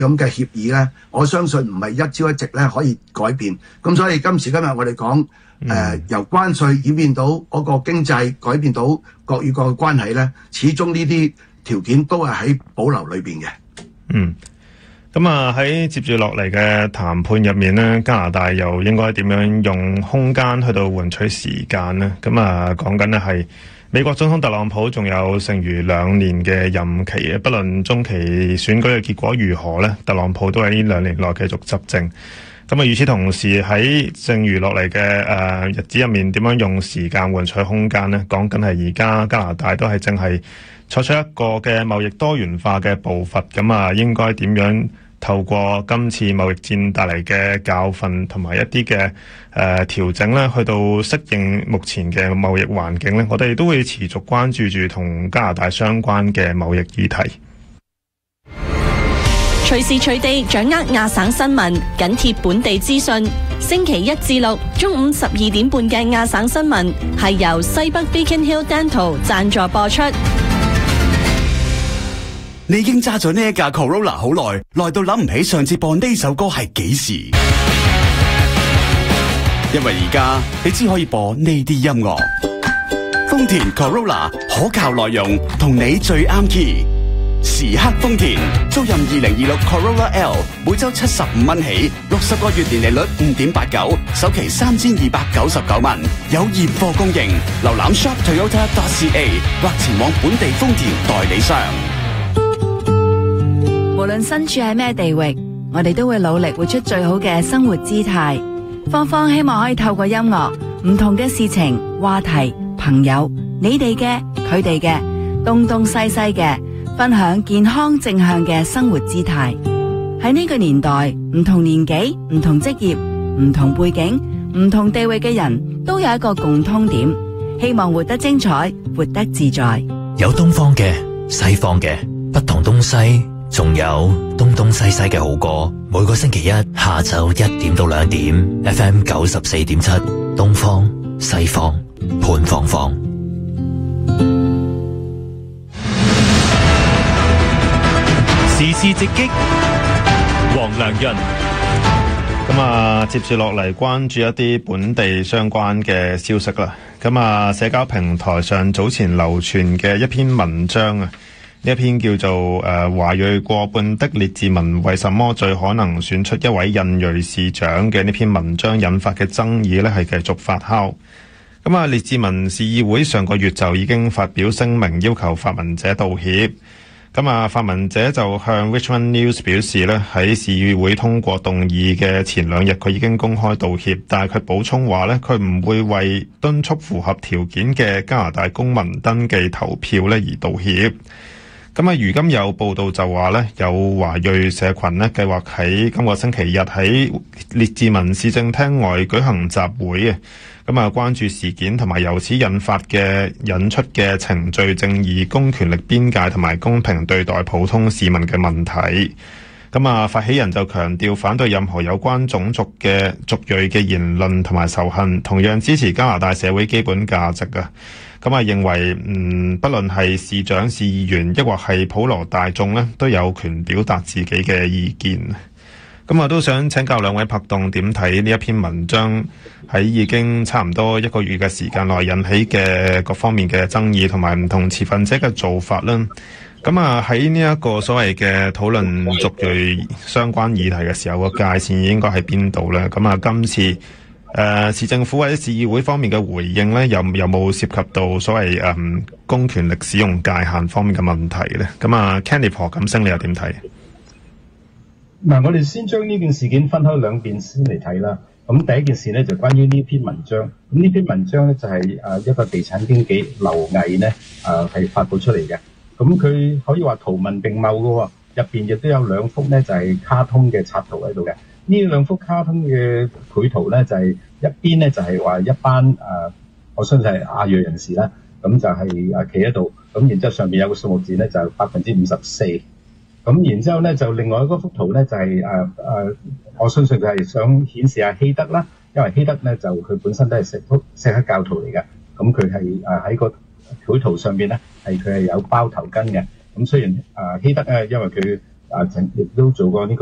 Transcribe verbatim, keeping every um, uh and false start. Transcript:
咁嘅協議咧，我相信唔係一朝一夕咧可以改變。咁所以今時今日我哋講誒由關稅演變到嗰個經濟，改變到國與國嘅關係咧，始終呢啲條件都係喺保留裏邊嘅。 嗯。咁啊喺接住落嚟嘅談判入面呢，加拿大又應該點樣用空間去到換取時間呢？咁啊講緊呢係美國總統特朗普仲有剩餘兩年嘅任期嘅，不論中期選舉嘅結果如何呢，特朗普都喺呢兩年內繼續執政。咁啊與此同時喺剩餘落嚟嘅誒日子入面，點樣用時間換取空間呢？講緊係而家加拿大都係正係採取一個嘅貿易多元化嘅步伐，咁啊應該點樣透過今次貿易戰帶嚟嘅教訓同埋一啲嘅誒調整咧，去到適應目前嘅貿易環境咧，我哋都會持續關注住同加拿大相關嘅貿易議題。 隨時隨地掌握亞省新聞，緊貼本地資訊。星期一至六中午十二點半嘅亞省新聞係由西北 Beacon Hill Dental 贊助播出。 你已經揸咗呢一架 Corolla 好耐，耐到諗唔起上次播呢首歌係幾時。因為而家你只可以播呢啲音樂。豐田 Corolla 可靠內容，同你最啱 key。時刻豐田，租任二零二六 Corolla L， 每周七十五蚊起，六十個月年利率五點八九，首期三千二百九十九蚊，有現貨供應。瀏覽 shop toyota dot c a 或前往本地豐田代理商。 無論身處喺咩地域，我哋都會努力活出最好嘅生活姿態。芳芳希望可以透過音樂、唔同嘅事情、話題、朋友，你哋嘅、佢哋嘅，東東西西嘅，分享健康正向嘅生活姿態。喺呢個年代，唔同年紀、唔同職業、唔同背景、唔同地域嘅人都有一個共通點，希望活得精彩，活得自在。 有東方嘅、西方嘅，不同東西。仲有東東西西嘅好歌，每個星期一下晝一點到兩點 ，F M 九十四點七，東方西方潘芳芳。 時事直擊，黃良潤。咁啊，接住落嚟關注一啲本地相關嘅消息啦。咁啊，社交平台上早前流傳嘅一篇文章啊。呢一篇叫做誒、呃、華裔過半的列治文為什麼最可能選出一位印裔市長嘅呢篇文章引發嘅爭議呢係繼續發酵。咁啊，列治文市議會上個月就已經發表聲明要求發文者道歉。咁啊，發文者就向 Richmond News 表示呢，喺市議會通過動議嘅前兩日佢已經公開道歉，但係佢補充話呢，佢唔會為敦促符合條件嘅加拿大公民登記投票呢而道歉。咁啊，如今有報道就話咧，有華裔社群咧計劃喺今個星期日喺列治文市政廳外舉行集會嘅，咁啊關注事件同埋由此引發嘅引出嘅程序正義、公權力邊界同埋公平對待普通市民嘅問題。咁啊，發起人就強調反對任何有關種族嘅族裔嘅言論同埋仇恨，同樣支持加拿大社會基本價值啊。咁啊，認為嗯，不論係市長、市議員，抑或係普羅大眾咧，都有權表達自己嘅意見。咁啊，都想請教兩位拍檔點睇呢一篇文章喺已經差唔多一個月嘅時間內引起嘅各方面嘅爭議，同埋唔同持份者嘅做法啦。咁啊，喺呢一個所謂嘅討論族裔相關議題嘅時候，個界線應該喺邊度咧？咁啊，今次誒、呃、市政府或者市議會方面嘅回應咧，有有冇涉及到所謂誒、嗯、公權力使用界限方面嘅問題咧？咁啊 Kenneth 何錦星你又點睇？ 嗱，我哋先將呢件事件分開兩邊先嚟睇啦。咁第一件事咧就關於呢篇文章。咁呢篇文章咧就係誒一個地產經紀劉毅咧誒係發布出嚟嘅。咁佢可以話圖文並茂嘅喎，入邊亦都有兩幅咧就係卡通嘅插圖喺度嘅。呢兩幅卡通嘅繪圖咧就係一邊咧就係話一班誒，我相信係亞裔人士啦，咁就係誒企喺度，咁然之後上面有個數目字咧就係百分之五十四。咁然之後咧就另外嗰幅圖咧就係誒誒，我相信佢係想顯示下希德啦，因為希德咧就佢本身都係錫錫克教徒嚟嘅，咁佢係誒喺個繪圖上邊咧係佢係有包頭巾嘅。咁雖然誒希德咧因為佢啊曾亦都做過呢、這個。